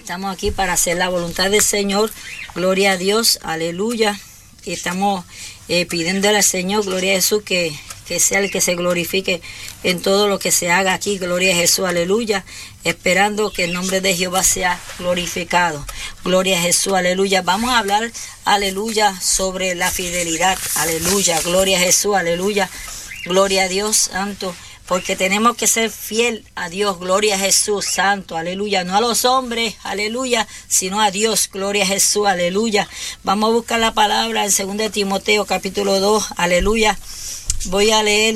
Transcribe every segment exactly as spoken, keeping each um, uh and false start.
Estamos aquí para hacer la voluntad del Señor. Gloria a Dios, aleluya. Y estamos eh, pidiéndole al Señor, gloria a Jesús, que, que sea el que se glorifique en todo lo que se haga aquí. Gloria a Jesús, aleluya. Esperando que el nombre de Jehová sea glorificado. Gloria a Jesús, aleluya. Vamos a hablar, aleluya, sobre la fidelidad. Aleluya, gloria a Jesús, aleluya. Gloria a Dios, santo. Porque tenemos que ser fiel a Dios, gloria a Jesús, santo, aleluya. No a los hombres, aleluya, sino a Dios, gloria a Jesús, aleluya. Vamos a buscar la palabra en segunda de Timoteo, capítulo dos, aleluya. Voy a leer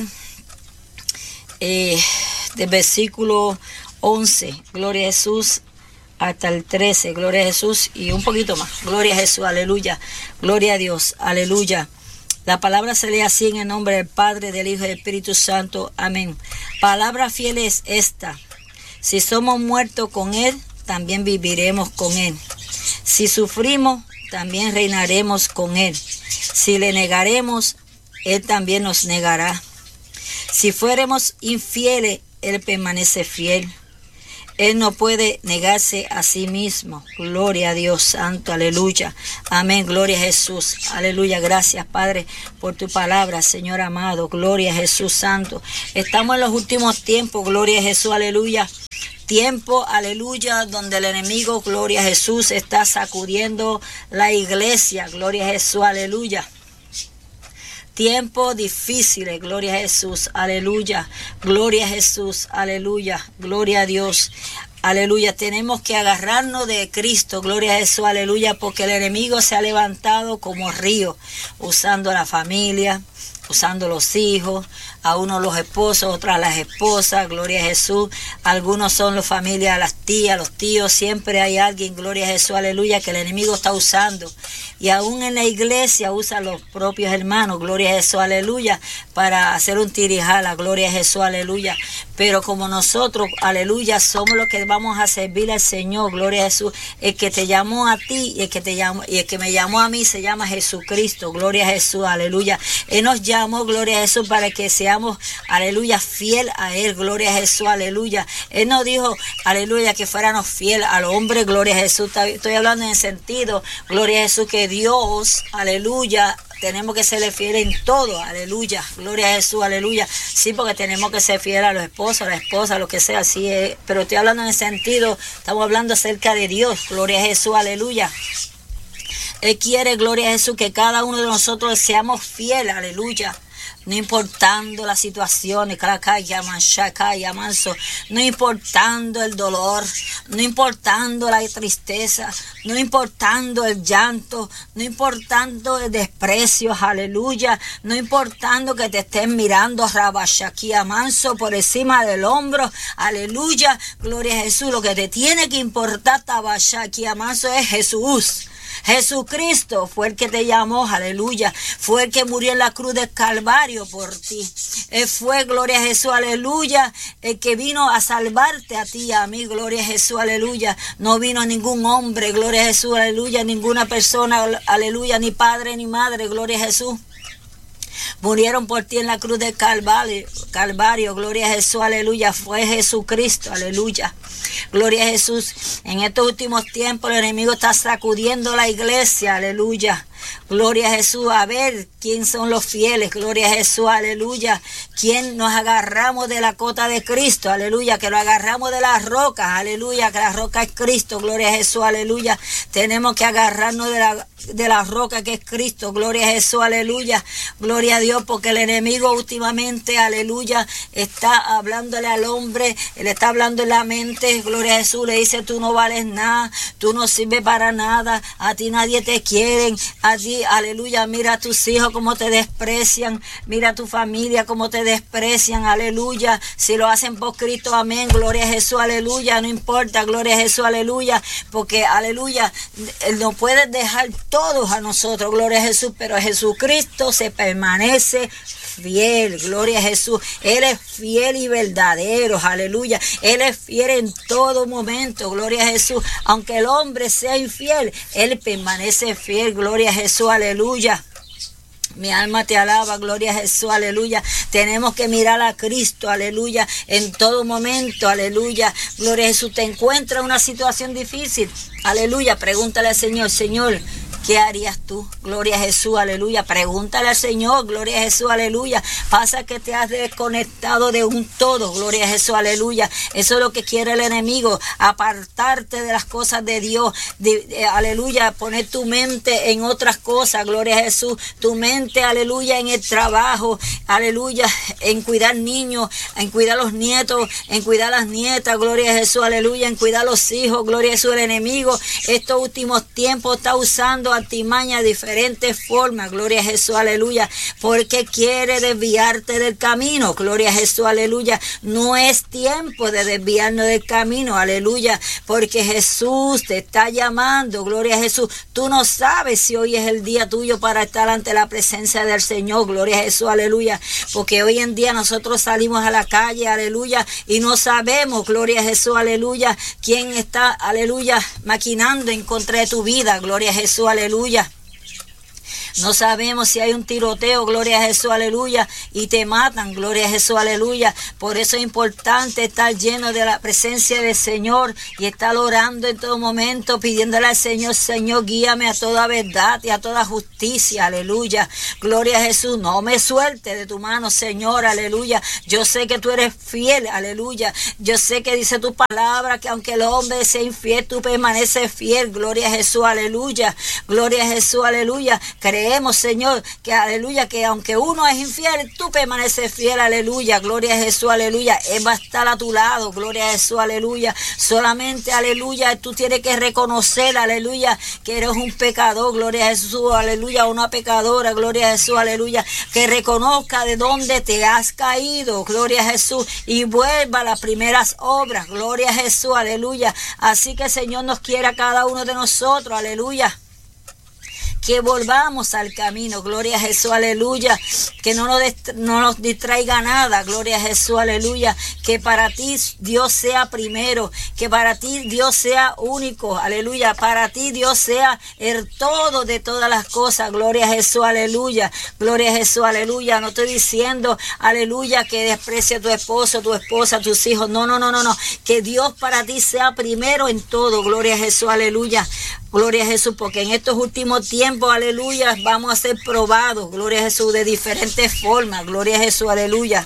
eh, del versículo once, gloria a Jesús, hasta el trece, gloria a Jesús, y un poquito más, gloria a Jesús, aleluya. Gloria a Dios, aleluya. La palabra se lee así en el nombre del Padre, del Hijo y del Espíritu Santo. Amén. Palabra fiel es esta. Si somos muertos con Él, también viviremos con Él. Si sufrimos, también reinaremos con Él. Si le negaremos, Él también nos negará. Si fuéramos infieles, Él permanece fiel. Él no puede negarse a sí mismo. Gloria a Dios santo, aleluya. Amén, gloria a Jesús, aleluya. Gracias, Padre, por tu palabra, Señor amado. Gloria a Jesús santo. Estamos en los últimos tiempos, gloria a Jesús, aleluya. Tiempo, aleluya, donde el enemigo, gloria a Jesús, está sacudiendo la iglesia. Gloria a Jesús, aleluya. Tiempos difíciles, gloria a Jesús, aleluya, gloria a Jesús, aleluya, gloria a Dios, aleluya. Tenemos que agarrarnos de Cristo, gloria a Jesús, aleluya, porque el enemigo se ha levantado como río, usando la familia, usando los hijos, a unos los esposos, otras las esposas, gloria a Jesús. Algunos son las familias, las tías, los tíos, siempre hay alguien, gloria a Jesús, aleluya, que el enemigo está usando. Y aún en la iglesia usa a los propios hermanos, gloria a Jesús, aleluya, para hacer un tirijala, gloria a Jesús, aleluya. Pero como nosotros, aleluya, somos los que vamos a servir al Señor, gloria a Jesús. El que te llamó a ti y el que te llamó, y el que me llamó a mí se llama Jesucristo, gloria a Jesús, aleluya. Él nos llamó, gloria a Jesús, para que seamos, aleluya, fiel a Él, gloria a Jesús, aleluya. Él nos dijo, aleluya, que fuéramos fiel al hombre, gloria a Jesús. Estoy hablando en el sentido, gloria a Jesús, que Dios, aleluya, tenemos que serle fieles en todo, aleluya, gloria a Jesús, aleluya. Sí, porque tenemos que ser fieles a los esposos, a la esposa, lo que sea, así es. Pero estoy hablando en el sentido, estamos hablando acerca de Dios, gloria a Jesús, aleluya. Él quiere, gloria a Jesús, que cada uno de nosotros seamos fieles, aleluya. No importando las situaciones, no importando el dolor, no importando la tristeza, no importando el llanto, no importando el desprecio, aleluya, no importando que te estén mirando, Rabashakia manso por encima del hombro, aleluya, gloria a Jesús. Lo que te tiene que importar, Tabashakia manso, es Jesús. Jesucristo fue el que te llamó, aleluya, fue el que murió en la cruz del Calvario por ti. Él fue, gloria a Jesús, aleluya, el que vino a salvarte a ti y a mí, gloria a Jesús, aleluya. No vino ningún hombre, gloria a Jesús, aleluya, ninguna persona, aleluya, ni padre ni madre, gloria a Jesús. Murieron por ti en la cruz del Calvario, Calvario, gloria a Jesús, aleluya, fue Jesucristo, aleluya. Gloria a Jesús. En estos últimos tiempos el enemigo está sacudiendo la iglesia, aleluya. Gloria a Jesús, a ver quién son los fieles, gloria a Jesús, aleluya. Quién nos agarramos de la cota de Cristo, aleluya, que lo agarramos de las rocas, aleluya, que la roca es Cristo, gloria a Jesús, aleluya. Tenemos que agarrarnos de la, de la roca que es Cristo, gloria a Jesús, aleluya. Gloria a Dios, porque el enemigo últimamente, aleluya, está hablándole al hombre, él está hablando en la mente, gloria a Jesús, le dice, tú no vales nada, tú no sirves para nada, a ti nadie te quiere, a ti, aleluya, mira a tus hijos cómo te desprecian, mira a tu familia cómo te desprecian, aleluya, si lo hacen por Cristo, amén, gloria a Jesús, aleluya, no importa, gloria a Jesús, aleluya, porque, aleluya, Él nos puede dejar todos a nosotros, gloria a Jesús, pero Jesucristo se permanece fiel, gloria a Jesús, Él es fiel y verdadero, aleluya, Él es fiel en todo momento, gloria a Jesús, aunque el hombre sea infiel, Él permanece fiel, gloria a Jesús, aleluya. Mi alma te alaba, gloria a Jesús, aleluya. Tenemos que mirar a Cristo, aleluya, en todo momento, aleluya. Gloria a Jesús, te encuentras en una situación difícil, aleluya. Pregúntale al Señor, Señor, ¿qué harías tú? Gloria a Jesús, aleluya. Pregúntale al Señor, gloria a Jesús, aleluya. Pasa que te has desconectado de un todo, gloria a Jesús, aleluya. Eso es lo que quiere el enemigo, apartarte de las cosas de Dios, de, de, aleluya, poner tu mente en otras cosas, gloria a Jesús. Tu mente, aleluya, en el trabajo, aleluya, en cuidar niños, en cuidar los nietos, en cuidar las nietas, gloria a Jesús, aleluya, en cuidar los hijos, gloria a Jesús. El enemigo estos últimos tiempos está usando artimañas de diferentes formas, gloria a Jesús, aleluya, porque quiere desviarte del camino, gloria a Jesús, aleluya. No es tiempo de desviarnos del camino, aleluya, porque Jesús te está llamando, gloria a Jesús. Tú no sabes si hoy es el día tuyo para estar ante la presencia del Señor, gloria a Jesús, aleluya, porque hoy en día nosotros salimos a la calle, aleluya, y no sabemos, gloria a Jesús, aleluya, quién está, aleluya, maquinando en contra de tu vida, gloria a Jesús, aleluya. Aleluya. No sabemos si hay un tiroteo, gloria a Jesús, aleluya, y te matan, gloria a Jesús, aleluya. Por eso es importante estar lleno de la presencia del Señor y estar orando en todo momento, pidiéndole al Señor, Señor, guíame a toda verdad y a toda justicia, aleluya. Gloria a Jesús, no me suelte de tu mano, Señor, aleluya. Yo sé que tú eres fiel, aleluya. Yo sé que dice tu palabra que aunque el hombre sea infiel, tú permaneces fiel, gloria a Jesús, aleluya. Gloria a Jesús, aleluya. Creemos, Señor, que aleluya, que aunque uno es infiel, tú permaneces fiel, aleluya. Gloria a Jesús, aleluya. Él va a estar a tu lado, gloria a Jesús, aleluya. Solamente, aleluya, tú tienes que reconocer, aleluya, que eres un pecador, gloria a Jesús, aleluya, una pecadora, gloria a Jesús, aleluya. Que reconozca de dónde te has caído, gloria a Jesús, y vuelva a las primeras obras, gloria a Jesús, aleluya. Así que el Señor nos quiere a cada uno de nosotros, aleluya, que volvamos al camino, gloria a Jesús, aleluya, que no nos, no nos distraiga nada, gloria a Jesús, aleluya, que para ti Dios sea primero, que para ti Dios sea único, aleluya, para ti Dios sea el todo de todas las cosas, gloria a Jesús, aleluya, gloria a Jesús, aleluya. No estoy diciendo, aleluya, que desprecie a tu esposo, tu esposa, tus hijos, no, no, no, no, no, que Dios para ti sea primero en todo, gloria a Jesús, aleluya. Gloria a Jesús, porque en estos últimos tiempos, aleluya, vamos a ser probados, gloria a Jesús, de diferentes formas, gloria a Jesús, aleluya.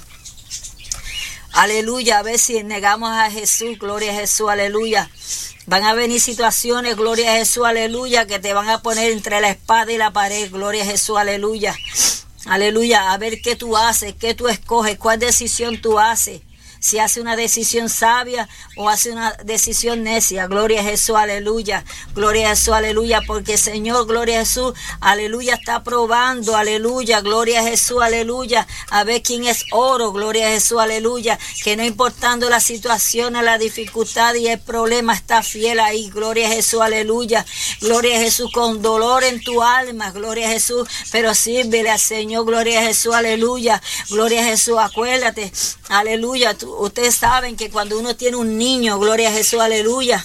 Aleluya, a ver si negamos a Jesús, gloria a Jesús, aleluya. Van a venir situaciones, gloria a Jesús, aleluya, que te van a poner entre la espada y la pared, gloria a Jesús, aleluya. Aleluya, a ver qué tú haces, qué tú escoges, cuál decisión tú haces. Si hace una decisión sabia o hace una decisión necia, gloria a Jesús, aleluya, gloria a Jesús, aleluya, porque Señor, gloria a Jesús, aleluya, está probando, aleluya, gloria a Jesús, aleluya, a ver quién es oro, gloria a Jesús, aleluya, que no importando la situación, la dificultad y el problema, está fiel ahí, gloria a Jesús, aleluya, gloria a Jesús, con dolor en tu alma, gloria a Jesús, pero sírvele al Señor, gloria a Jesús, aleluya, gloria a Jesús, acuérdate, aleluya, tú, ustedes saben que cuando uno tiene un niño, gloria a Jesús, aleluya,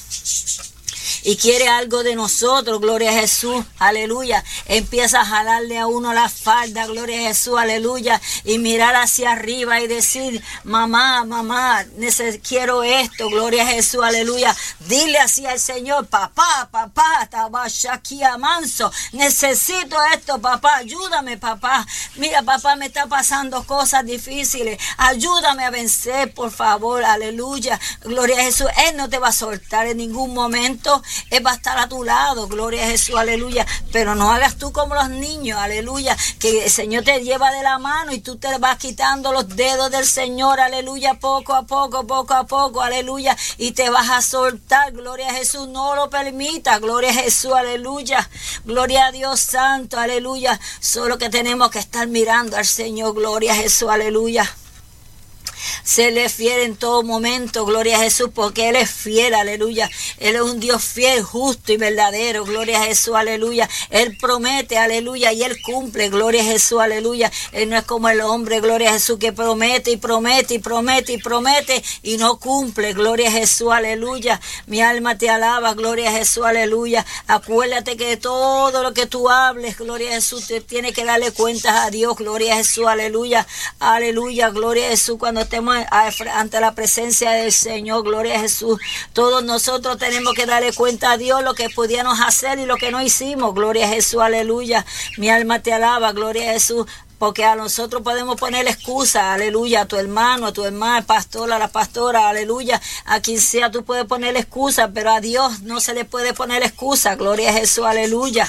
y quiere algo de nosotros, gloria a Jesús, aleluya, empieza a jalarle a uno la falda, gloria a Jesús, aleluya, y mirar hacia arriba y decir, mamá, mamá, quiero esto, gloria a Jesús, aleluya. Dile así al Señor, papá, papá, tabashakia manso, necesito esto, papá, ayúdame, papá, mira, papá, me está pasando cosas difíciles, ayúdame a vencer, por favor, aleluya, gloria a Jesús. Él no te va a soltar en ningún momento, Él va a estar a tu lado, gloria a Jesús, aleluya, pero no hagas tú como los niños, aleluya, que el Señor te lleva de la mano y tú te vas quitando los dedos del Señor, aleluya, poco a poco, poco a poco, aleluya, y te vas a soltar, gloria a Jesús, no lo permita, gloria a Jesús, aleluya, gloria a Dios santo, aleluya, solo que tenemos que estar mirando al Señor, gloria a Jesús, aleluya. Serle fiel en todo momento, gloria a Jesús, porque Él es fiel, aleluya. Él es un Dios fiel, justo y verdadero, gloria a Jesús, aleluya. Él promete, aleluya, y Él cumple, gloria a Jesús, aleluya. Él no es como el hombre, gloria a Jesús, que promete y promete y promete y promete y no cumple, gloria a Jesús, aleluya. Mi alma te alaba, gloria a Jesús, aleluya. Acuérdate que todo lo que tú hables, gloria a Jesús, te tiene que darle cuentas a Dios, gloria a Jesús, aleluya, aleluya, gloria a Jesús. Cuando estemos ante la presencia del Señor, gloria a Jesús, todos nosotros tenemos que darle cuenta a Dios lo que pudiéramos hacer y lo que no hicimos, gloria a Jesús, aleluya. Mi alma te alaba, gloria a Jesús. Porque a nosotros podemos poner excusa, aleluya, a tu hermano, a tu hermana, el pastor, a la pastora, aleluya, a quien sea tú puedes poner excusa, pero a Dios no se le puede poner excusa, gloria a Jesús, aleluya.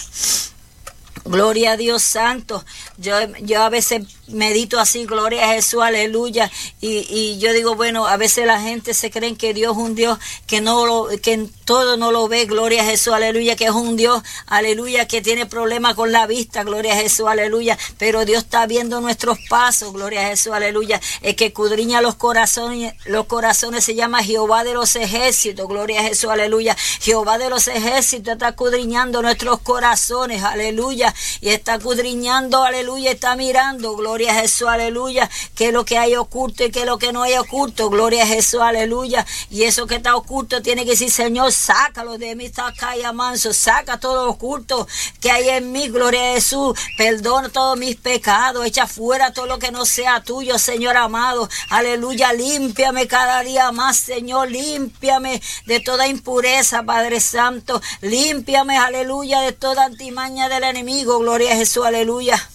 Gloria a Dios santo. Yo, yo a veces medito así, gloria a Jesús, aleluya. Y, y yo digo, bueno, a veces la gente se cree que Dios es un Dios que no lo, que todo no lo ve, gloria a Jesús, aleluya, que es un Dios, aleluya, que tiene problemas con la vista, gloria a Jesús, aleluya. Pero Dios está viendo nuestros pasos, gloria a Jesús, aleluya. El que escudriña los corazones, los corazones se llama Jehová de los ejércitos, gloria a Jesús, aleluya. Jehová de los ejércitos está escudriñando nuestros corazones, aleluya. Y está escudriñando, aleluya, está mirando, gloria a Jesús, aleluya, que es lo que hay oculto y que es lo que no hay oculto, gloria a Jesús, aleluya. Y eso que está oculto tiene que decir, Señor, sácalo de mí, saca y manso, saca todo lo oculto que hay en mí, gloria a Jesús, perdona todos mis pecados, echa fuera todo lo que no sea tuyo, Señor amado, aleluya, límpiame cada día más, Señor, límpiame de toda impureza, Padre Santo, límpiame, aleluya, de toda antimaña del enemigo, gloria a Jesús, aleluya.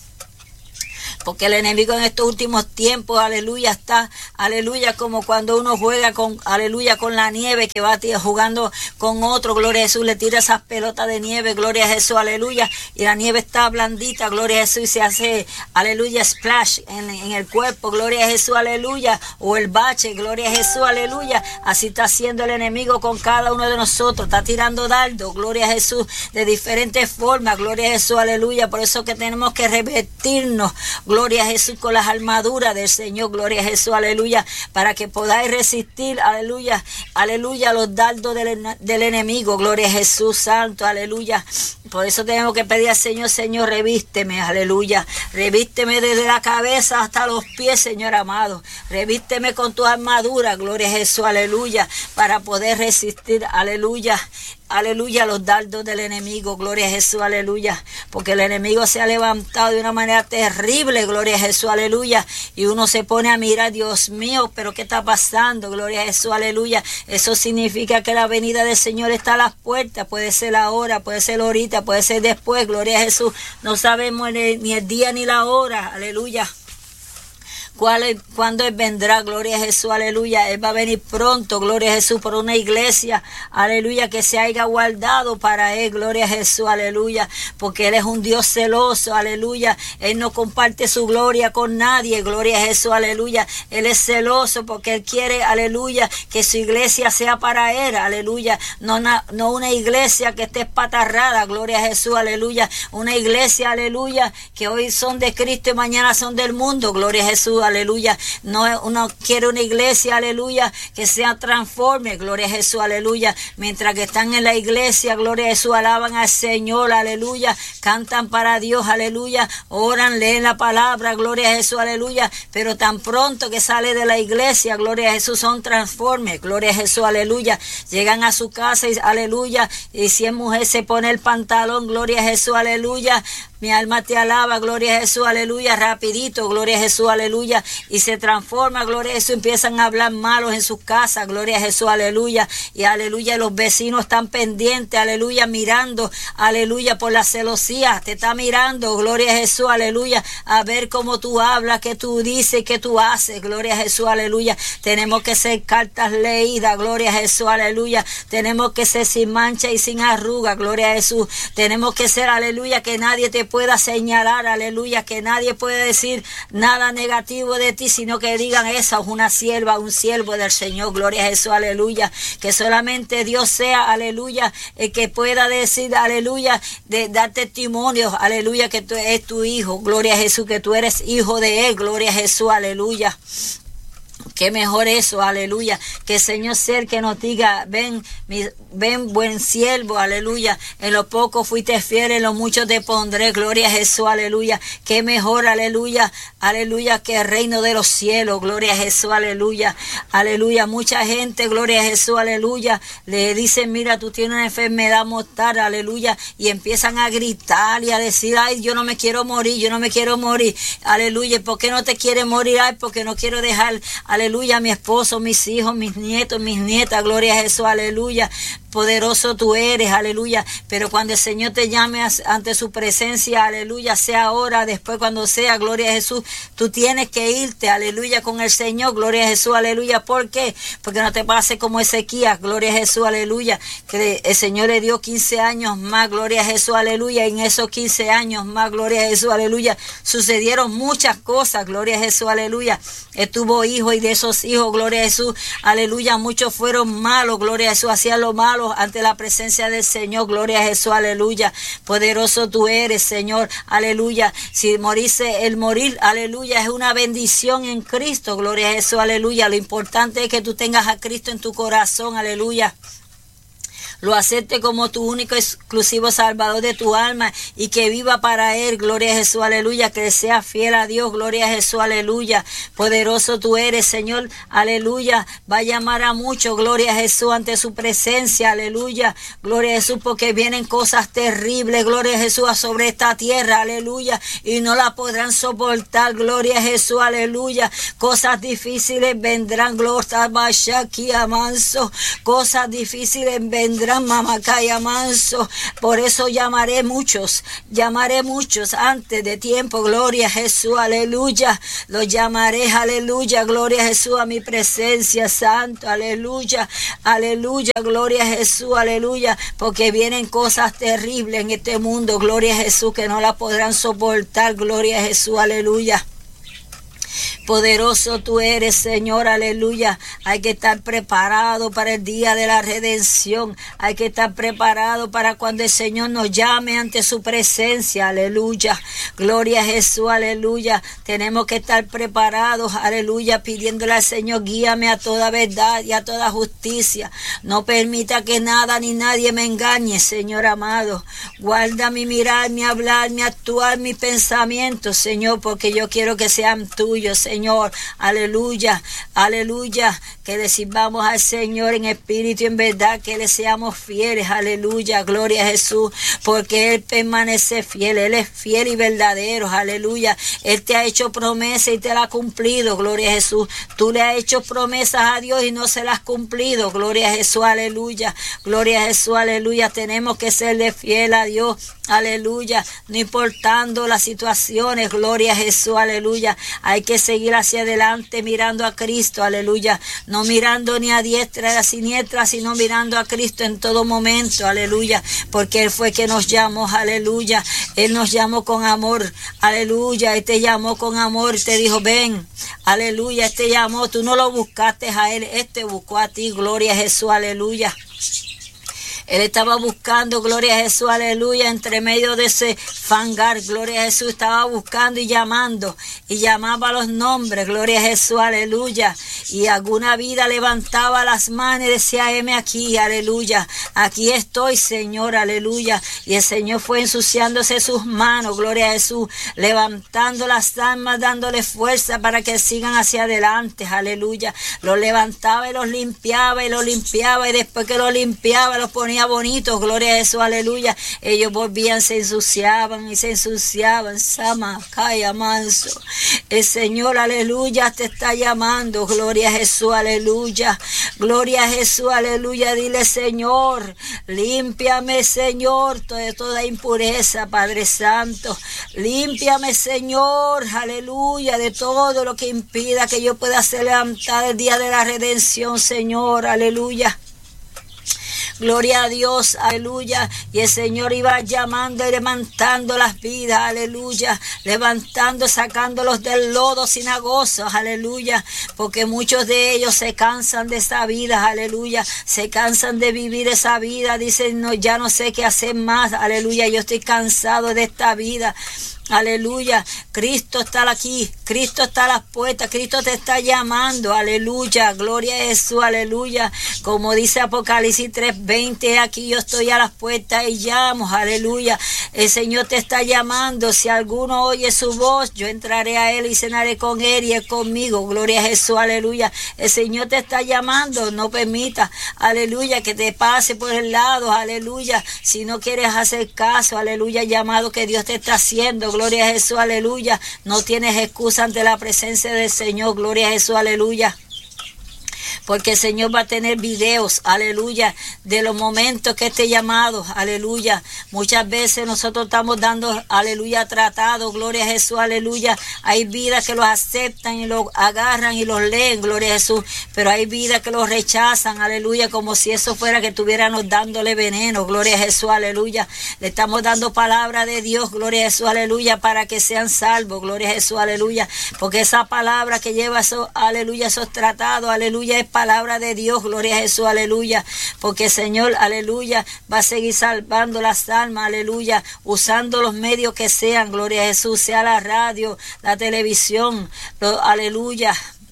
Porque el enemigo en estos últimos tiempos, aleluya, está, aleluya, como cuando uno juega con, aleluya, con la nieve, que va tío, jugando con otro, gloria a Jesús, le tira esas pelotas de nieve, gloria a Jesús, aleluya, y la nieve está blandita, gloria a Jesús, y se hace, aleluya, splash en, en el cuerpo, gloria a Jesús, aleluya, o el bache, gloria a Jesús, aleluya. Así está haciendo el enemigo con cada uno de nosotros, está tirando dardos, gloria a Jesús, de diferentes formas, gloria a Jesús, aleluya. Por eso que tenemos que revestirnos, gloria a Jesús, con las armaduras del Señor, gloria a Jesús, aleluya, para que podáis resistir, aleluya, aleluya, los dardos del, del enemigo, gloria a Jesús santo, aleluya. Por eso tenemos que pedir al Señor, Señor, revísteme, aleluya, revísteme desde la cabeza hasta los pies, Señor amado, revísteme con tu armadura, gloria a Jesús, aleluya, para poder resistir, aleluya, aleluya, los dardos del enemigo, gloria a Jesús, aleluya, porque el enemigo se ha levantado de una manera terrible, gloria a Jesús, aleluya, y uno se pone a mirar, Dios mío, pero ¿qué está pasando? Gloria a Jesús, aleluya. Eso significa que la venida del Señor está a las puertas, puede ser ahora, puede ser ahorita, puede ser después, gloria a Jesús, no sabemos ni el día ni la hora, aleluya. ¿Cuál es, cuándo Él vendrá? Gloria a Jesús, aleluya. Él va a venir pronto, gloria a Jesús, por una iglesia, aleluya, que se haya guardado para Él, gloria a Jesús, aleluya, porque Él es un Dios celoso, aleluya. Él no comparte su gloria con nadie, gloria a Jesús, aleluya. Él es celoso porque Él quiere, aleluya, que su iglesia sea para Él, aleluya. No una, no una iglesia que esté espatarrada, gloria a Jesús, aleluya. Una iglesia, aleluya, que hoy son de Cristo y mañana son del mundo, gloria a Jesús, aleluya. No uno quiere una iglesia, aleluya, que sea transforme, gloria a Jesús, aleluya. Mientras que están en la iglesia, gloria a Jesús, alaban al Señor, aleluya, cantan para Dios, aleluya, oran, leen la palabra, gloria a Jesús, aleluya. Pero tan pronto que sale de la iglesia, gloria a Jesús, son transformes, gloria a Jesús, aleluya. Llegan a su casa y aleluya, y si es mujer se pone el pantalón, gloria a Jesús, aleluya. Mi alma te alaba, gloria a Jesús, aleluya, rapidito, gloria a Jesús, aleluya, y se transforma, gloria a Jesús, empiezan a hablar malos en sus casas, gloria a Jesús, aleluya, y aleluya, los vecinos están pendientes, aleluya, mirando, aleluya, por la celosía, te está mirando, gloria a Jesús, aleluya, a ver cómo tú hablas, qué tú dices, qué tú haces, gloria a Jesús, aleluya. Tenemos que ser cartas leídas, gloria a Jesús, aleluya, tenemos que ser sin mancha y sin arruga, gloria a Jesús, tenemos que ser, aleluya, que nadie te pueda señalar, aleluya, que nadie puede decir nada negativo de ti, sino que digan, esa es una sierva, un siervo del Señor, gloria a Jesús, aleluya, que solamente Dios sea, aleluya, el que pueda decir, aleluya, de dar testimonios, aleluya, que tú es tu hijo, gloria a Jesús, que tú eres hijo de Él, gloria a Jesús, aleluya. Qué mejor eso, aleluya, que el Señor sea el que nos diga, ven, mi, ven buen siervo, aleluya, en lo poco fuiste fiel, en lo mucho te pondré, gloria a Jesús, aleluya, qué mejor, aleluya, aleluya, que el reino de los cielos, gloria a Jesús, aleluya, aleluya, mucha gente, gloria a Jesús, aleluya, le dicen, mira, tú tienes una enfermedad mortal, aleluya, y empiezan a gritar y a decir, ay, yo no me quiero morir, yo no me quiero morir, aleluya, ¿por qué no te quieres morir? Ay, porque no quiero dejar, aleluya, Aleluya, mi esposo, mis hijos, mis nietos, mis nietas, gloria a Jesús, aleluya. Poderoso tú eres, aleluya. Pero cuando el Señor te llame ante su presencia, aleluya, sea ahora, después cuando sea, gloria a Jesús, tú tienes que irte, aleluya, con el Señor, gloria a Jesús, aleluya. ¿Por qué? Porque no te pase como Ezequías, gloria a Jesús, aleluya, que el Señor le dio quince años más, gloria a Jesús, aleluya. Y en esos quince años más, gloria a Jesús, aleluya, sucedieron muchas cosas, gloria a Jesús, aleluya. Él tuvo hijos y de esos hijos, gloria a Jesús, aleluya, muchos fueron malos, gloria a Jesús, hacían lo malo ante la presencia del Señor, gloria a Jesús, aleluya. Poderoso tú eres, Señor, aleluya. Si morirse, el morir, aleluya, es una bendición en Cristo, gloria a Jesús, aleluya. Lo importante es que tú tengas a Cristo en tu corazón, aleluya. Lo acepte como tu único exclusivo salvador de tu alma y que viva para Él, gloria a Jesús, aleluya, que sea fiel a Dios, gloria a Jesús, aleluya. Poderoso tú eres, Señor, aleluya. Va a llamar a muchos, gloria a Jesús, ante su presencia, aleluya. Gloria a Jesús, porque vienen cosas terribles, gloria a Jesús, sobre esta tierra, aleluya, y no la podrán soportar, gloria a Jesús, aleluya. Cosas difíciles vendrán, gloria a manso, cosas difíciles vendrán, Mamacaya manso. Por eso llamaré muchos, llamaré muchos antes de tiempo, gloria a Jesús, aleluya. Los llamaré, aleluya, gloria a Jesús, a mi presencia, santo, aleluya, aleluya, gloria a Jesús, aleluya, porque vienen cosas terribles en este mundo, gloria a Jesús, que no la podrán soportar, gloria a Jesús, aleluya. Poderoso tú eres, Señor, aleluya. Hay que estar preparado para el día de la redención. Hay que estar preparado para cuando el Señor nos llame ante su presencia, aleluya. Gloria a Jesús, aleluya. Tenemos que estar preparados, aleluya, pidiéndole al Señor, guíame a toda verdad y a toda justicia. No permita que nada ni nadie me engañe, Señor amado. Guarda mi mirar, mi hablar, mi actuar, mis pensamientos, Señor, porque yo quiero que sean tuyos, Señor. Señor, aleluya, aleluya, que le sirvamos al Señor en espíritu y en verdad, que le seamos fieles, aleluya, gloria a Jesús, porque Él permanece fiel, Él es fiel y verdadero, aleluya. Él te ha hecho promesa y te la ha cumplido, gloria a Jesús. Tú le has hecho promesas a Dios y no se las has cumplido, gloria a Jesús, aleluya, gloria a Jesús, aleluya. Tenemos que serle fiel a Dios, aleluya, no importando las situaciones, gloria a Jesús, aleluya. Hay que seguir hacia adelante mirando a Cristo, aleluya, no mirando ni a diestra ni a siniestra, sino mirando a Cristo en todo momento, aleluya, porque Él fue que nos llamó, aleluya. Él nos llamó con amor, aleluya. Él te llamó con amor y te dijo, ven, aleluya. Él te llamó, tú no lo buscaste a Él, Él te buscó a ti, gloria a Jesús, aleluya. Él estaba buscando, gloria a Jesús, aleluya, entre medio de ese fangar, gloria a Jesús, estaba buscando y llamando, y llamaba los nombres, gloria a Jesús, aleluya, y alguna vida levantaba las manos y decía, heme aquí, aleluya, aquí estoy, Señor, aleluya, y el Señor fue ensuciándose sus manos, gloria a Jesús, levantando las almas, dándole fuerza para que sigan hacia adelante, aleluya, los levantaba y los limpiaba y los limpiaba, y después que los limpiaba, los ponía bonitos, gloria a Jesús, aleluya. Ellos volvían, se ensuciaban y se ensuciaban. Sama, calla, manso. El Señor, aleluya, te está llamando, gloria a Jesús, aleluya. Gloria a Jesús, aleluya. Dile, Señor, límpiame, Señor, de toda impureza, Padre Santo. Límpiame, Señor, aleluya, de todo lo que impida que yo pueda ser levantada el día de la redención, Señor, aleluya. Gloria a Dios, aleluya. Y el Señor iba llamando y levantando las vidas, aleluya. Levantando, sacándolos del lodo cenagosos, aleluya. Porque muchos de ellos se cansan de esa vida, aleluya. Se cansan de vivir esa vida. Dicen, no, ya no sé qué hacer más, aleluya. Yo estoy cansado de esta vida. aleluya. Cristo está aquí, Cristo está a las puertas, Cristo te está llamando, aleluya, gloria a Jesús, aleluya. Como dice Apocalipsis tres veinte, aquí yo estoy a las puertas y llamo, aleluya. El Señor te está llamando, si alguno oye su voz, yo entraré a él y cenaré con él y él conmigo, gloria a Jesús, aleluya. El Señor te está llamando, no permita, aleluya, que te pase por el lado, aleluya. Si no quieres hacer caso, aleluya, llamado que Dios te está haciendo, gloria a Jesús, aleluya. No tienes excusa ante la presencia del Señor, gloria a Jesús, aleluya. Porque el Señor va a tener videos, aleluya, de los momentos que esté llamado, aleluya. Muchas veces nosotros estamos dando, aleluya, tratados, gloria a Jesús, aleluya. Hay vidas que los aceptan y los agarran y los leen, gloria a Jesús. Pero hay vidas que los rechazan, aleluya, como si eso fuera que estuviéramos dándole veneno, gloria a Jesús, aleluya. Le estamos dando palabra de Dios, gloria a Jesús, aleluya, para que sean salvos, gloria a Jesús, aleluya. Porque esa palabra que lleva, eso, aleluya, esos tratados, aleluya, es palabra de Dios, gloria a Jesús, aleluya, porque el Señor, aleluya, va a seguir salvando las almas, aleluya, usando los medios que sean, gloria a Jesús, sea la radio, la televisión, lo, aleluya,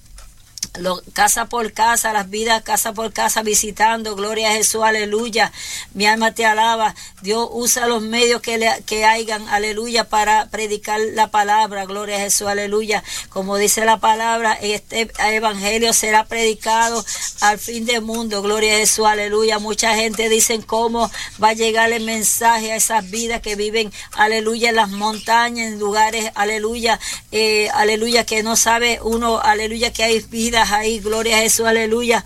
Lo, casa por casa, las vidas casa por casa visitando, gloria a Jesús, aleluya. Mi alma te alaba. Dios usa los medios que, le, que hayan, aleluya, para predicar la palabra, gloria a Jesús, aleluya. Como dice la palabra, este evangelio será predicado al fin del mundo, gloria a Jesús, aleluya. Mucha gente dice cómo va a llegar el mensaje a esas vidas que viven, aleluya, en las montañas, en lugares, aleluya, eh, aleluya, que no sabe uno, aleluya, que hay vidas ahí, gloria a Jesús, aleluya.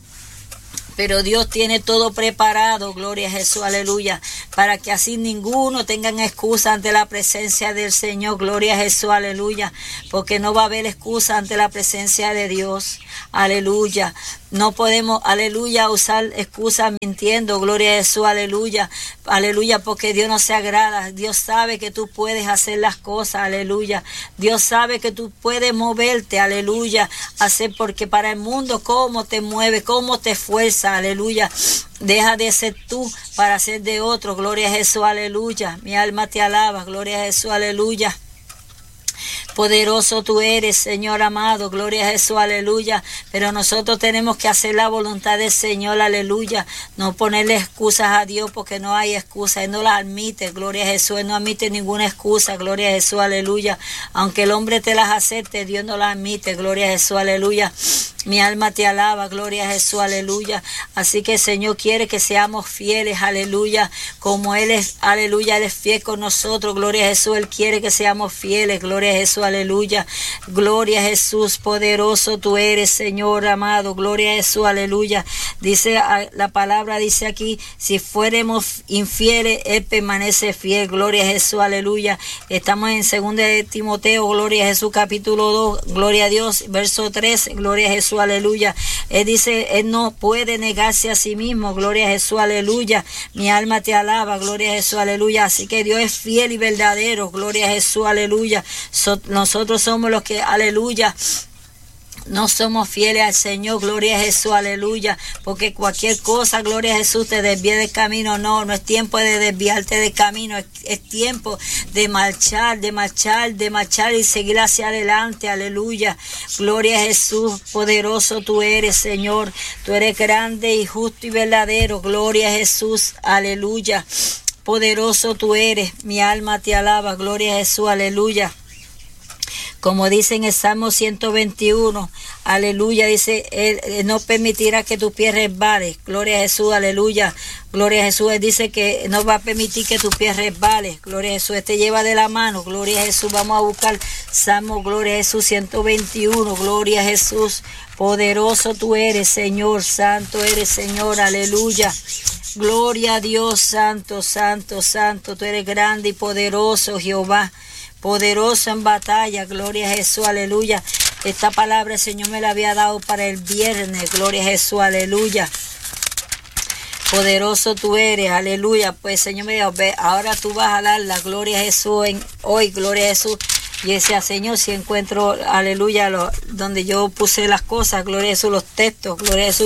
Pero Dios tiene todo preparado, gloria a Jesús, aleluya, para que así ninguno tenga excusa ante la presencia del Señor, gloria a Jesús, aleluya, porque no va a haber excusa ante la presencia de Dios, aleluya. No podemos, aleluya, usar excusas mintiendo, gloria a Jesús, aleluya, aleluya, porque Dios no se agrada. Dios sabe que tú puedes hacer las cosas, aleluya. Dios sabe que tú puedes moverte, aleluya, hacer, porque para el mundo, cómo te mueve, cómo te esfuerza, aleluya. Deja de ser tú para ser de otro, gloria a Jesús, aleluya. Mi alma te alaba, gloria a Jesús, aleluya. Poderoso tú eres, Señor amado, gloria a Jesús, aleluya. Pero nosotros tenemos que hacer la voluntad del Señor, aleluya. No ponerle excusas a Dios, porque no hay excusa. Él no las admite, gloria a Jesús. Él no admite ninguna excusa, gloria a Jesús, aleluya. Aunque el hombre te las acepte, Dios no las admite, gloria a Jesús, aleluya. Mi alma te alaba, gloria a Jesús, aleluya. Así que el Señor quiere que seamos fieles, aleluya. Como Él es, aleluya, Él es fiel con nosotros, gloria a Jesús. Él quiere que seamos fieles, gloria a Jesús, aleluya. Gloria a Jesús, poderoso tú eres, Señor amado, gloria a Jesús, aleluya. Dice, la palabra dice aquí, si fuéramos infieles, Él permanece fiel, gloria a Jesús, aleluya. Estamos en segunda de Timoteo, gloria a Jesús, capítulo dos, gloria a Dios, verso tres, gloria a Jesús, aleluya. Él dice, Él no puede negarse a sí mismo, gloria a Jesús, aleluya. Mi alma te alaba, gloria a Jesús, aleluya. Así que Dios es fiel y verdadero, gloria a Jesús, aleluya. So, nosotros somos los que, aleluya, no somos fieles al Señor, gloria a Jesús, aleluya, porque cualquier cosa, gloria a Jesús, te desvía del camino. No, no es tiempo de desviarte del camino, es, es tiempo de marchar, de marchar, de marchar y seguir hacia adelante, aleluya. Gloria a Jesús, poderoso tú eres, Señor, tú eres grande y justo y verdadero, gloria a Jesús, aleluya. Poderoso tú eres, mi alma te alaba, gloria a Jesús, aleluya. Como dice en el Salmo ciento veintiuno, aleluya, dice, Él, Él no permitirá que tu pie resbale, gloria a Jesús, aleluya, gloria a Jesús. Él dice que no va a permitir que tu pie resbale, gloria a Jesús. Él te lleva de la mano, gloria a Jesús. Vamos a buscar Salmo, gloria a Jesús, ciento veintiuno, gloria a Jesús. Poderoso tú eres, Señor, santo eres, Señor, aleluya. Gloria a Dios, santo, santo, santo, tú eres grande y poderoso, Jehová. Poderoso en batalla, gloria a Jesús, aleluya. Esta palabra el Señor me la había dado para el viernes, gloria a Jesús, aleluya. Poderoso tú eres, aleluya. Pues Señor me dijo, ve, ahora tú vas a dar la gloria a Jesús en hoy, gloria a Jesús. Y decía, Señor, si encuentro, aleluya, lo, donde yo puse las cosas, gloria a Jesús, los textos, gloria a Jesús,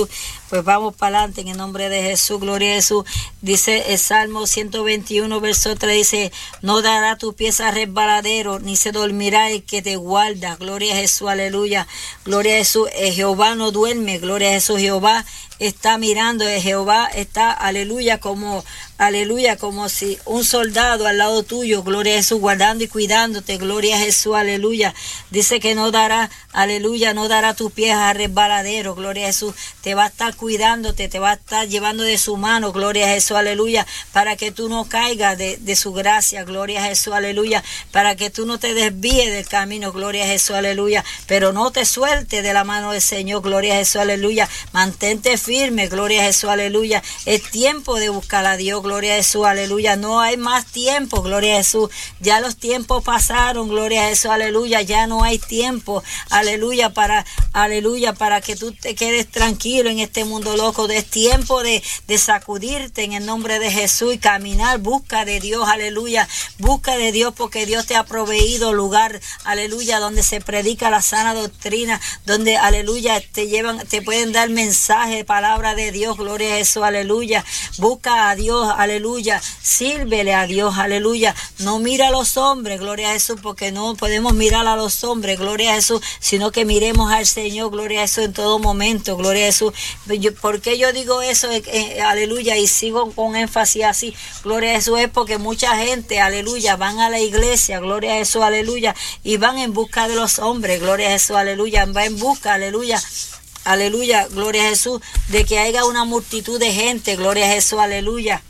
Pues vamos para adelante en el nombre de Jesús, gloria a Jesús. Dice el Salmo ciento veintiuno, verso tres, dice, no dará tu pies a resbaladero, ni se dormirá el que te guarda. Gloria a Jesús, aleluya. Gloria a Jesús, eh, Jehová no duerme, gloria a Jesús, Jehová está mirando, eh, Jehová está, aleluya, como, aleluya, como si un soldado al lado tuyo, gloria a Jesús, guardando y cuidándote, gloria a Jesús, aleluya. Dice que no dará, aleluya, no dará tus pies a resbaladero, gloria a Jesús, te va a estar cuidándote, te va a estar llevando de su mano, gloria a Jesús, aleluya, para que tú no caigas de, de su gracia, gloria a Jesús, aleluya, para que tú no te desvíes del camino, gloria a Jesús, aleluya, pero no te sueltes de la mano del Señor, gloria a Jesús, aleluya, mantente firme, gloria a Jesús, aleluya, es tiempo de buscar a Dios, gloria a Jesús, aleluya, no hay más tiempo, gloria a Jesús, ya los tiempos pasaron, gloria a Jesús, aleluya, ya no hay tiempo, aleluya, para, aleluya, para que tú te quedes tranquilo en este mundo loco, es tiempo de, de sacudirte en el nombre de Jesús y caminar, busca de Dios, aleluya, busca de Dios porque Dios te ha proveído lugar, aleluya, donde se predica la sana doctrina, donde, aleluya, te llevan, te pueden dar mensaje, palabra de Dios, gloria a Jesús, aleluya, busca a Dios, aleluya, sírvele a Dios, aleluya, no mira a los hombres, gloria a Jesús, porque no podemos mirar a los hombres, gloria a Jesús, sino que miremos al Señor, gloria a Jesús, en todo momento, gloria a Jesús. Yo, ¿por qué yo digo eso? Eh, eh, aleluya, y sigo con énfasis así, gloria a Jesús, es porque mucha gente, aleluya, van a la iglesia, gloria a Jesús, aleluya, y van en busca de los hombres, gloria a Jesús, aleluya, van en busca, aleluya, aleluya, gloria a Jesús, de que haya una multitud de gente, gloria a Jesús, aleluya.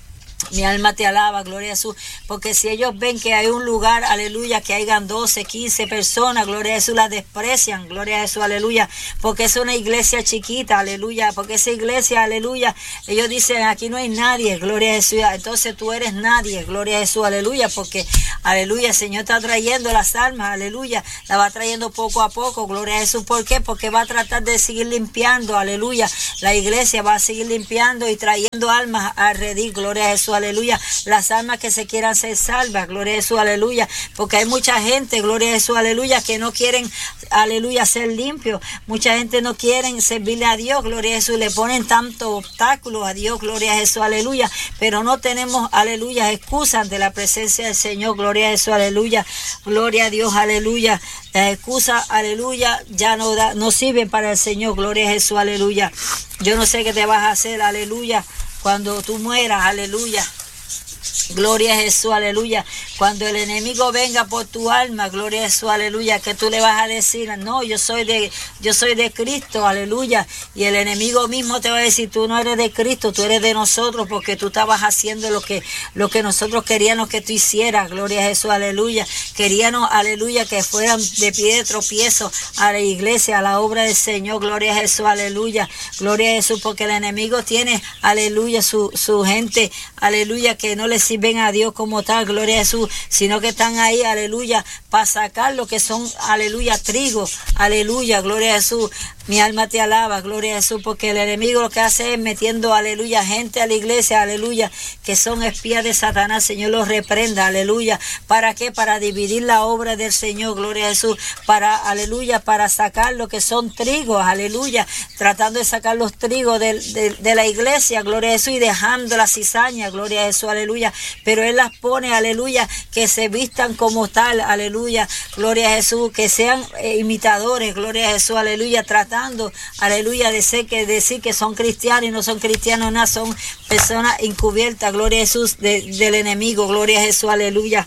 Mi alma te alaba, gloria a Jesús, porque si ellos ven que hay un lugar, aleluya, que hayan doce, quince personas, gloria a Jesús, la desprecian, gloria a Jesús, aleluya, porque es una iglesia chiquita, aleluya, porque esa iglesia, aleluya, ellos dicen, aquí no hay nadie, gloria a Jesús, entonces tú eres nadie, gloria a Jesús, aleluya, porque, aleluya, el Señor está trayendo las almas, aleluya, la va trayendo poco a poco, gloria a Jesús, ¿por qué? Porque va a tratar de seguir limpiando, aleluya, la iglesia va a seguir limpiando y trayendo almas a redil, gloria a Jesús, aleluya, las almas que se quieran ser salvas, gloria a Jesús, aleluya, porque hay mucha gente, gloria a Jesús, aleluya, que no quieren, aleluya, ser limpios, mucha gente no quieren servirle a Dios, gloria a Jesús, le ponen tantos obstáculos a Dios, gloria a Jesús, aleluya, pero no tenemos, aleluya, excusas ante la presencia del Señor, gloria a Jesús, aleluya, gloria a Dios, aleluya, las excusas, aleluya, ya no, da, no sirven para el Señor, gloria a Jesús, aleluya, yo no sé qué te vas a hacer, aleluya, cuando tú mueras, aleluya, gloria a Jesús, aleluya, cuando el enemigo venga por tu alma, gloria a Jesús, aleluya, que tú le vas a decir, no, yo soy de, yo soy de Cristo, aleluya, y el enemigo mismo te va a decir, tú no eres de Cristo, tú eres de nosotros, porque tú estabas haciendo lo que, lo que nosotros queríamos que tú hicieras, gloria a Jesús, aleluya, queríamos, aleluya, que fueran de pie de tropiezo a la iglesia, a la obra del Señor, gloria a Jesús, aleluya, gloria a Jesús, porque el enemigo tiene, aleluya, su, su gente, aleluya, que no le sirven a Dios como tal, gloria a Jesús, sino que están ahí, aleluya, para sacar lo que son, aleluya, trigo, aleluya, gloria a Jesús. Mi alma te alaba, gloria a Jesús, porque el enemigo lo que hace es metiendo, aleluya, gente a la iglesia, aleluya, que son espías de Satanás, Señor los reprenda, aleluya. ¿Para qué? Para dividir la obra del Señor, gloria a Jesús, para, aleluya, para sacar lo que son trigos, aleluya, tratando de sacar los trigos de, de, de la iglesia, gloria a Jesús, y dejando la cizaña, gloria a Jesús, aleluya, pero Él las pone, aleluya, que se vistan como tal, aleluya, gloria a Jesús, que sean eh, imitadores, gloria a Jesús, aleluya, tratando, aleluya, de ser que decir que son cristianos y no son cristianos, nada, son personas encubiertas, gloria a Jesús, de, del enemigo, gloria a Jesús, aleluya.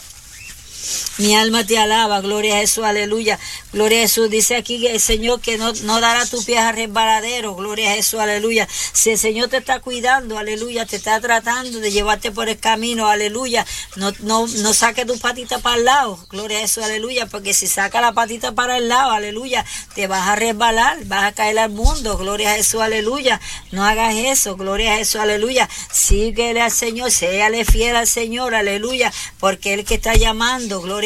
Mi alma te alaba, gloria a Jesús, aleluya, gloria a Jesús. Dice aquí que el Señor que no, no dará tus pies a resbaladero, gloria a Jesús, aleluya. Si el Señor te está cuidando, aleluya, te está tratando de llevarte por el camino, aleluya, no, no, no saque tu patita para el lado, gloria a Jesús, aleluya, porque si saca la patita para el lado, aleluya, te vas a resbalar, vas a caer al mundo, gloria a Jesús, aleluya. No hagas eso, gloria a Jesús, aleluya. Síguele al Señor, séale fiel al Señor, aleluya, porque Él que está llamando, gloria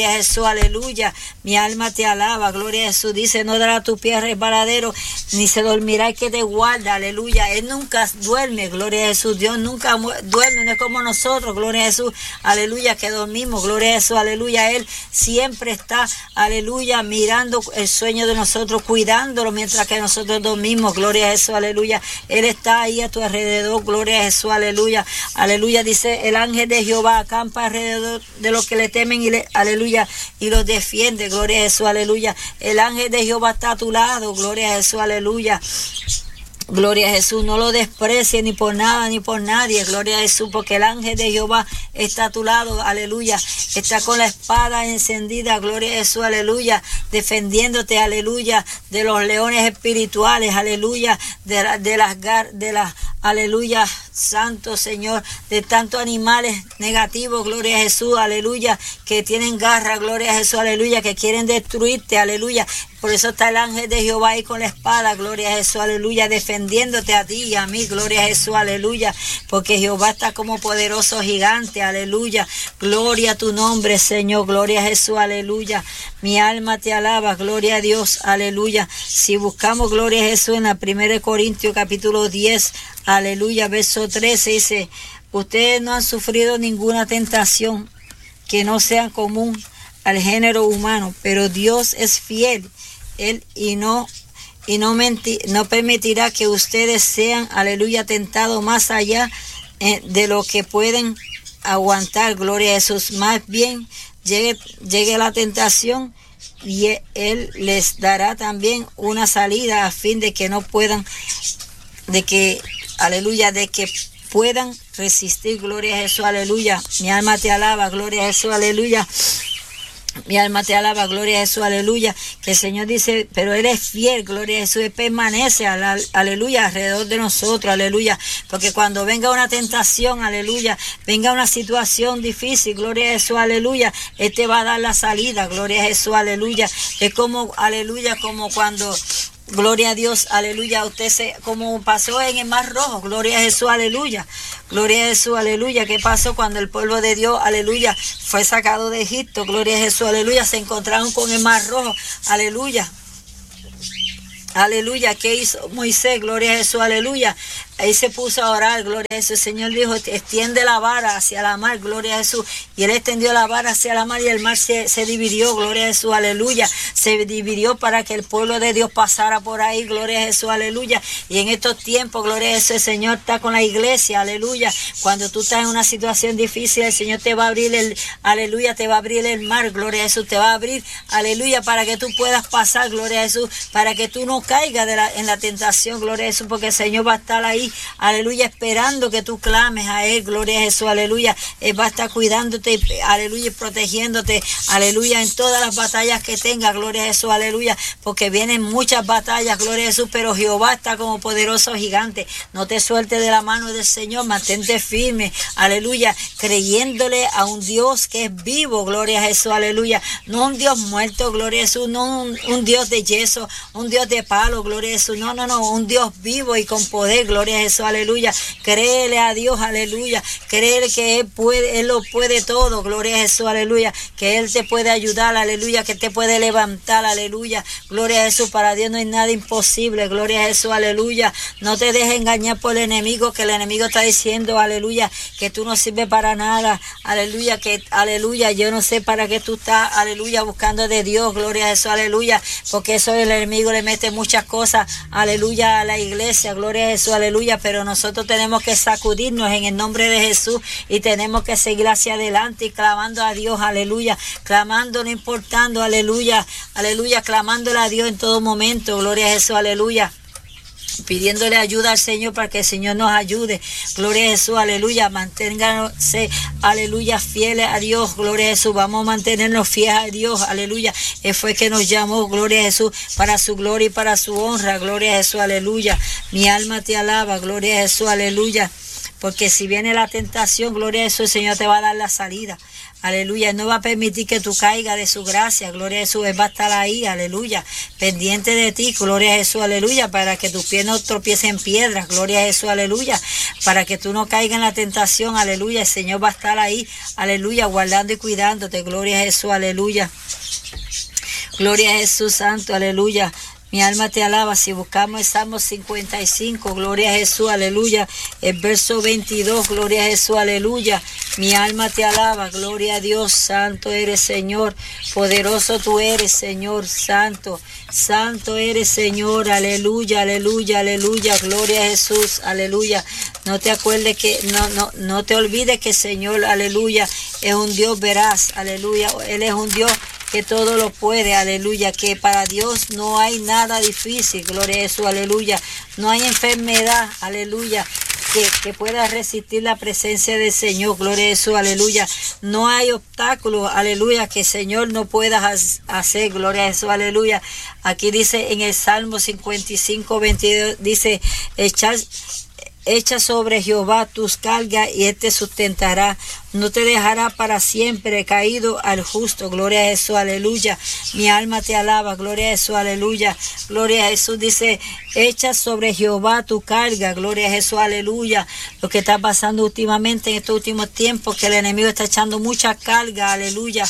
gloria a Jesús, aleluya. Mi alma te alaba, gloria a Jesús. Dice, no dará tu pie resbaladero, ni se dormirá el que te guarda, aleluya. Él nunca duerme, gloria a Jesús. Dios nunca duerme, no es como nosotros, gloria a Jesús, aleluya, que dormimos, gloria a Jesús, aleluya. Él siempre está, aleluya, mirando el sueño de nosotros, cuidándolo mientras que nosotros dormimos, gloria a Jesús, aleluya. Él está ahí a tu alrededor, gloria a Jesús, aleluya, aleluya. Dice, el ángel de Jehová acampa alrededor de los que le temen y le, aleluya, y los defiende, gloria a Jesús, aleluya. El ángel de Jehová está a tu lado, gloria a Jesús, aleluya. Gloria a Jesús, no lo desprecies ni por nada ni por nadie, gloria a Jesús, porque el ángel de Jehová está a tu lado, aleluya, está con la espada encendida, gloria a Jesús, aleluya, defendiéndote, aleluya, de los leones espirituales, aleluya, de, de las de las, aleluya, santo Señor, de tantos animales negativos, gloria a Jesús, aleluya, que tienen garra, gloria a Jesús, aleluya, que quieren destruirte, aleluya. Por eso está el ángel de Jehová ahí con la espada, gloria a Jesús, aleluya, defendiéndote a ti y a mí, gloria a Jesús, aleluya, porque Jehová está como poderoso gigante, aleluya, gloria a tu nombre, Señor, gloria a Jesús, aleluya, mi alma te alaba, gloria a Dios, aleluya. Si buscamos gloria a Jesús en la primera de Corintios capítulo diez, aleluya, verso trece, dice, ustedes no han sufrido ninguna tentación que no sea común al género humano, pero Dios es fiel, Él y no y no, menti, no permitirá que ustedes sean, aleluya, tentados más allá eh, de lo que pueden aguantar, gloria a Jesús. Más bien llegue, llegue la tentación y Él les dará también una salida a fin de que no puedan, de que, aleluya, de que puedan resistir, gloria a Jesús, aleluya. Mi alma te alaba, gloria a Jesús, aleluya. Mi alma te alaba, gloria a Jesús, aleluya. Que el Señor dice, pero Él es fiel, gloria a Jesús, Él permanece, aleluya, alrededor de nosotros, aleluya. Porque cuando venga una tentación, aleluya, venga una situación difícil, gloria a Jesús, aleluya, Él te va a dar la salida, gloria a Jesús, aleluya. Es como, aleluya, como cuando... Gloria a Dios, aleluya, usted se, como pasó en el Mar Rojo, gloria a Jesús, aleluya, gloria a Jesús, aleluya, ¿qué pasó cuando el pueblo de Dios, aleluya, fue sacado de Egipto? Gloria a Jesús, aleluya, se encontraron con el Mar Rojo, aleluya, aleluya, ¿qué hizo Moisés? Gloria a Jesús, aleluya. Ahí se puso a orar, gloria a Jesús. El Señor dijo, extiende la vara hacia la mar, gloria a Jesús. Y Él extendió la vara hacia la mar y el mar se, se dividió, gloria a Jesús, aleluya. Se dividió para que el pueblo de Dios pasara por ahí, gloria a Jesús, aleluya. Y en estos tiempos, gloria a Jesús, el Señor está con la iglesia, aleluya. Cuando tú estás en una situación difícil, el Señor te va a abrir el, aleluya, te va a abrir el mar, gloria a Jesús. Te va a abrir, aleluya, para que tú puedas pasar, gloria a Jesús. Para que tú no caigas de la, en la tentación, gloria a Jesús, porque el Señor va a estar ahí, aleluya, esperando que tú clames a Él, gloria a Jesús, aleluya. Él va a estar cuidándote, aleluya, y protegiéndote, aleluya, en todas las batallas que tengas, gloria a Jesús, aleluya, porque vienen muchas batallas, gloria a Jesús, pero Jehová está como poderoso gigante. No te sueltes de la mano del Señor, mantente firme, aleluya, creyéndole a un Dios que es vivo, gloria a Jesús, aleluya, no un Dios muerto, gloria a Jesús, no un, un Dios de yeso, un Dios de palo, gloria a Jesús, no, no, no, un Dios vivo y con poder, gloria a Jesús, aleluya. Créele a Dios, aleluya. Créele que Él puede, Él lo puede todo, gloria a Jesús, aleluya. Que Él te puede ayudar, aleluya. Que te puede levantar, aleluya. Gloria a Jesús, para Dios no hay nada imposible, gloria a Jesús, aleluya. No te dejes engañar por el enemigo, que el enemigo está diciendo, aleluya, que tú no sirves para nada, aleluya, que, aleluya, yo no sé para qué tú estás, aleluya, buscando de Dios, gloria a Jesús, aleluya. Porque eso el enemigo le mete muchas cosas, aleluya, a la iglesia, gloria a Jesús, aleluya. Pero nosotros tenemos que sacudirnos en el nombre de Jesús y tenemos que seguir hacia adelante y clamando a Dios, aleluya, clamando, no importando, aleluya, aleluya, clamándole a Dios en todo momento, gloria a Jesús, aleluya. Pidiéndole ayuda al Señor para que el Señor nos ayude, gloria a Jesús, aleluya, manténganse, aleluya, fieles a Dios, gloria a Jesús, vamos a mantenernos fieles a Dios, aleluya. Él fue que nos llamó, gloria a Jesús, para su gloria y para su honra, gloria a Jesús, aleluya. Mi alma te alaba, gloria a Jesús, aleluya. porque si viene la tentación, gloria a Jesús, el Señor te va a dar la salida. Aleluya, Él no va a permitir que tú caigas de su gracia, gloria a Jesús, Él va a estar ahí, aleluya, pendiente de ti, gloria a Jesús, aleluya, para que tus pies no tropiecen en piedras, gloria a Jesús, aleluya, para que tú no caigas en la tentación, aleluya, el Señor va a estar ahí, aleluya, guardando y cuidándote, gloria a Jesús, aleluya, gloria a Jesús santo, aleluya. Mi alma te alaba. Si buscamos el Salmo cincuenta y cinco, gloria a Jesús, aleluya. El verso veintidós, gloria a Jesús, aleluya. Mi alma te alaba, gloria a Dios. Santo eres, Señor. Poderoso tú eres, Señor. Santo, santo eres, Señor. Aleluya, aleluya, aleluya. Gloria a Jesús, aleluya. No te acuerdes que, no, no, no te olvides que el Señor, aleluya, es un Dios veraz, aleluya. Él es un Dios que todo lo puede, aleluya, que para Dios no hay nada difícil, gloria a Jesús, aleluya, no hay enfermedad, aleluya, que, que pueda resistir la presencia del Señor, gloria a Jesús, aleluya, no hay obstáculo, aleluya, que el Señor no pueda hacer, gloria a Jesús, aleluya. Aquí dice en el Salmo cincuenta y cinco, veintidós, dice, echar... Echa sobre Jehová tus cargas y Él te sustentará. No te dejará para siempre caído al justo. Gloria a Jesús, aleluya. Mi alma te alaba. Gloria a Jesús, aleluya. Gloria a Jesús. Dice, echa sobre Jehová tu carga. Gloria a Jesús, aleluya. Lo que está pasando últimamente en estos últimos tiempos, que el enemigo está echando mucha carga. Aleluya.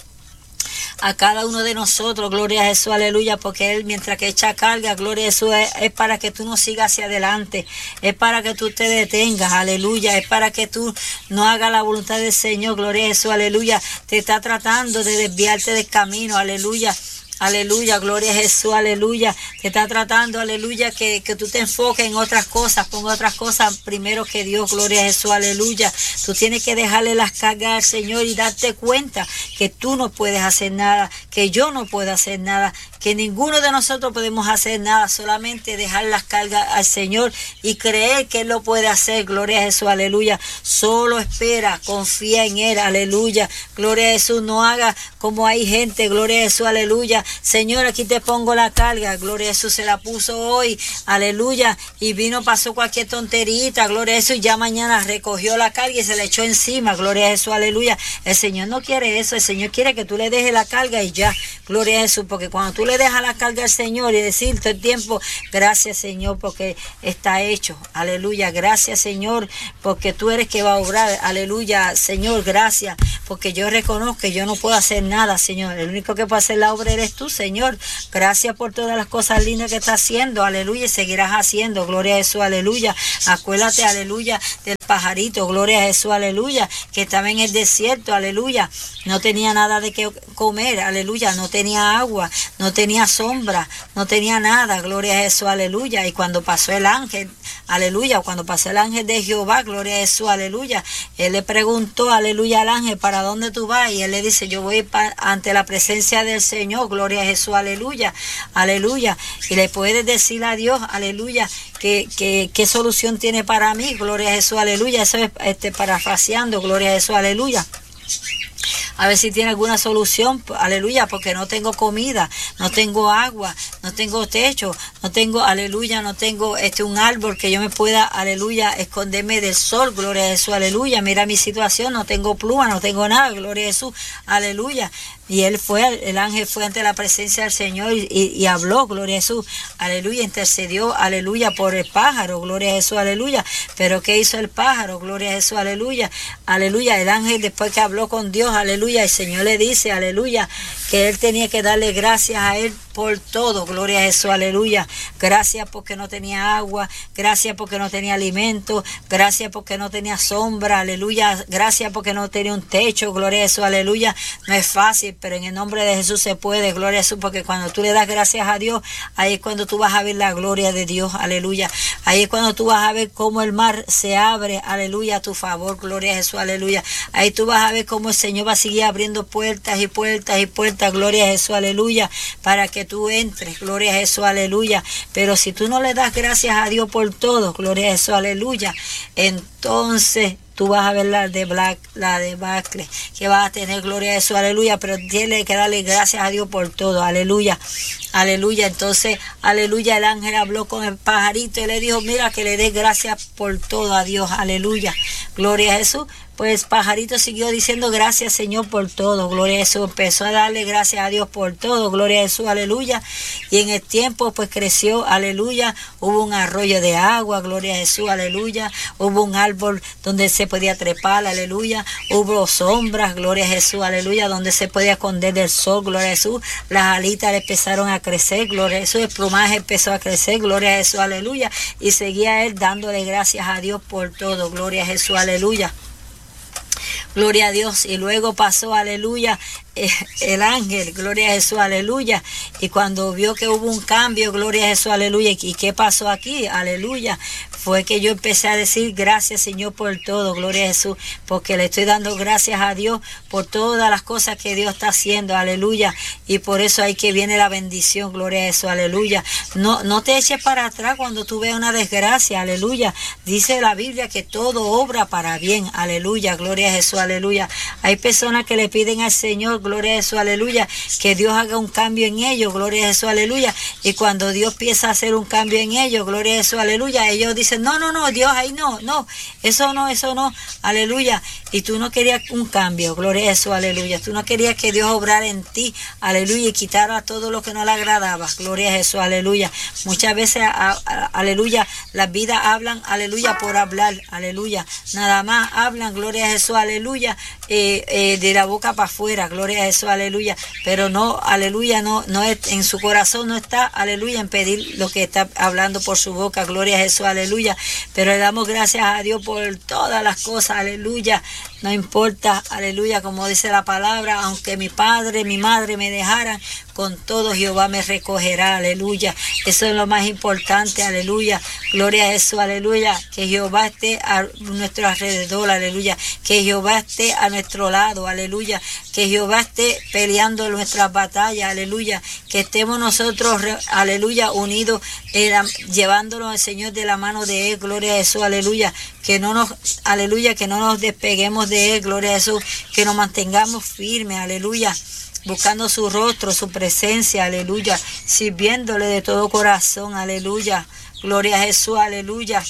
A cada uno de nosotros, gloria a Jesús, aleluya, porque Él mientras que echa carga, gloria a Jesús, es, es para que tú no sigas hacia adelante, es para que tú te detengas, aleluya, es para que tú no hagas la voluntad del Señor, gloria a Jesús, aleluya, te está tratando de desviarte del camino, aleluya. Aleluya, gloria a Jesús, aleluya. Te está tratando, aleluya, que, que tú te enfoques en otras cosas, ponga otras cosas primero que Dios, gloria a Jesús, aleluya. Tú tienes que dejarle las cargas al Señor y darte cuenta que tú no puedes hacer nada, que yo no puedo hacer nada, que ninguno de nosotros podemos hacer nada, solamente dejar las cargas al Señor y creer que Él lo puede hacer, gloria a Jesús, aleluya. Solo espera, confía en Él, aleluya. Gloria a Jesús, no haga como hay gente, gloria a Jesús, aleluya. Señor, aquí te pongo la carga, gloria a Jesús, se la puso hoy, aleluya, y vino, pasó cualquier tonterita, gloria a Jesús, y ya mañana recogió la carga y se la echó encima, gloria a Jesús, aleluya. El Señor no quiere eso, el Señor quiere que tú le dejes la carga y ya, gloria a Jesús, porque cuando tú le dejas la carga al Señor y decir todo el tiempo, gracias Señor, porque está hecho, aleluya, gracias Señor, porque tú eres que va a obrar, aleluya, Señor, gracias, porque yo reconozco que yo no puedo hacer nada, Señor, el único que puede hacer la obra eres tú, Señor. Gracias por todas las cosas lindas que estás haciendo, aleluya, y seguirás haciendo, gloria a Jesús, aleluya. Acuérdate, aleluya, del pajarito, gloria a Jesús, aleluya, que estaba en el desierto, aleluya, no tenía nada de qué comer, aleluya, no tenía agua, no tenía sombra, no tenía nada, gloria a Jesús, aleluya. Y cuando pasó el ángel, aleluya, cuando pasó el ángel de Jehová, gloria a Jesús, aleluya, él le preguntó, aleluya, al ángel, ¿para dónde tú vas? Y él le dice, yo voy pa- ante la presencia del Señor, gloria a Jesús, aleluya, aleluya. Y le puedes decir a Dios, aleluya, que, que, qué solución tiene para mí, gloria a Jesús, aleluya. Eso es este, parafraseando, gloria a Jesús, aleluya. A ver si tiene alguna solución, aleluya, porque no tengo comida, no tengo agua, no tengo techo, no tengo, aleluya, no tengo este un árbol que yo me pueda, aleluya, esconderme del sol, gloria a Jesús, aleluya. Mira mi situación, no tengo pluma, no tengo nada, gloria a Jesús, aleluya. Y él fue, el ángel fue ante la presencia del Señor y, y, y habló, gloria a Jesús, aleluya, intercedió, aleluya, por el pájaro, gloria a Jesús, aleluya. Pero ¿qué hizo el pájaro? Gloria a Jesús, aleluya, aleluya. El ángel después que habló con Dios, aleluya, el Señor le dice, aleluya, que él tenía que darle gracias a él por todo, gloria a Jesús, aleluya. Gracias porque no tenía agua, gracias porque no tenía alimento, gracias porque no tenía sombra, aleluya, gracias porque no tenía un techo, gloria a Jesús, aleluya. No es fácil, pero en el nombre de Jesús se puede, gloria a Jesús, porque cuando tú le das gracias a Dios, ahí es cuando tú vas a ver la gloria de Dios, aleluya. Ahí es cuando tú vas a ver cómo el mar se abre, aleluya, a tu favor, gloria a Jesús, aleluya. Ahí tú vas a ver cómo el Señor va a seguir abriendo puertas y puertas y puertas, gloria a Jesús, aleluya, para que tú entres, gloria a Jesús, aleluya. Pero si tú no le das gracias a Dios por todo, gloria a Jesús, aleluya, entonces tú vas a ver la de Black, la de Bacle, que vas a tener, gloria a Jesús, aleluya, pero tienes que darle gracias a Dios por todo, aleluya, Aleluya, entonces, aleluya, el ángel habló con el pajarito y le dijo, mira, que le dé gracias por todo a Dios, aleluya, gloria a Jesús. Pues pajarito siguió diciendo gracias Señor por todo, gloria a Jesús, empezó a darle gracias a Dios por todo, gloria a Jesús, aleluya, y en el tiempo pues creció, aleluya, hubo un arroyo de agua, gloria a Jesús, aleluya, hubo un árbol donde se podía trepar, aleluya, hubo sombras, gloria a Jesús, aleluya, donde se podía esconder del sol, gloria a Jesús, las alitas empezaron a crecer, gloria a Jesús, el plumaje empezó a crecer, gloria a Jesús, aleluya, y seguía él dándole gracias a Dios por todo, gloria a Jesús, aleluya. Gloria a Dios, y luego pasó, aleluya, el ángel, gloria a Jesús, aleluya, y cuando vio que hubo un cambio, gloria a Jesús, aleluya, ¿y qué pasó aquí? Aleluya, fue que yo empecé a decir gracias Señor por todo, gloria a Jesús, porque le estoy dando gracias a Dios por todas las cosas que Dios está haciendo, aleluya, y por eso ahí que viene la bendición, gloria a Jesús, aleluya, no, no te eches para atrás cuando tú veas una desgracia, aleluya, dice la Biblia que todo obra para bien, aleluya, gloria a Jesús, aleluya, hay personas que le piden al Señor, gloria a Jesús, aleluya, que Dios haga un cambio en ellos, gloria a Jesús, aleluya, y cuando Dios empieza a hacer un cambio en ellos, gloria a Jesús, aleluya, ellos dicen, no, no, no, Dios ahí no, no, eso no, eso no, aleluya, y tú no querías un cambio, gloria a Jesús, aleluya, tú no querías que Dios obrara en ti, aleluya, y quitara todo lo que no le agradaba, gloria a Jesús, aleluya, muchas veces, a, a, aleluya, las vidas hablan, aleluya, por hablar, aleluya, nada más hablan, gloria a Jesús, aleluya, eh, eh, de la boca para afuera, gloria a Jesús, aleluya, pero no, aleluya, no, no es, en su corazón no está, aleluya, en pedir lo que está hablando por su boca, gloria a Jesús, aleluya, pero le damos gracias a Dios por todas las cosas, aleluya, no importa, aleluya, como dice la palabra, aunque mi padre, mi madre me dejaran, con todo Jehová me recogerá, aleluya, eso es lo más importante, aleluya, gloria a Jesús, aleluya, que Jehová esté a nuestro alrededor, aleluya, que Jehová esté a nuestro lado, aleluya, que Jehová esté peleando nuestras batallas, aleluya, que estemos nosotros, aleluya, unidos, eh, llevándonos al Señor de la mano de Él, gloria a Jesús, aleluya, que no nos, aleluya, que no nos despeguemos de Él, gloria a Jesús, que nos mantengamos firmes, aleluya, buscando su rostro, su presencia, aleluya, sirviéndole de todo corazón, aleluya, gloria a Jesús, aleluya.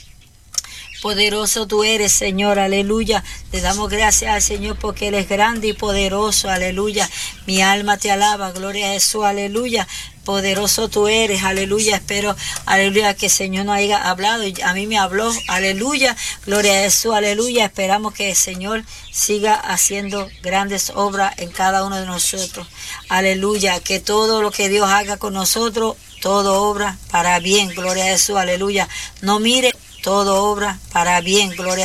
Poderoso tú eres, Señor, aleluya. Le damos gracias al Señor porque Él es grande y poderoso, aleluya. Mi alma te alaba, gloria a Jesús, aleluya. Poderoso tú eres, aleluya. Espero, aleluya, que el Señor nos haya hablado y a mí me habló, aleluya. Gloria a Jesús, aleluya. Esperamos que el Señor siga haciendo grandes obras en cada uno de nosotros, aleluya. Que todo lo que Dios haga con nosotros, todo obra para bien, gloria a Jesús, aleluya. No mire, todo obra para bien, gloria a